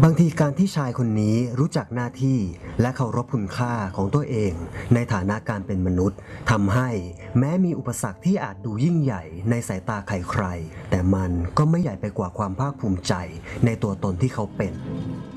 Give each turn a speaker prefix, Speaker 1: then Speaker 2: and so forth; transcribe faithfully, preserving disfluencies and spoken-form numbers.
Speaker 1: บางทีการที่ชายคนนี้รู้จักหน้าที่และเคารพคุณค่าของตัวเองในฐานะการเป็นมนุษย์ทำให้แม้มีอุปสรรคที่อาจดูยิ่งใหญ่ในสายตาใครๆแต่มันก็ไม่ใหญ่ไปกว่าความภาคภูมิใจในตัวตนที่เขาเป็น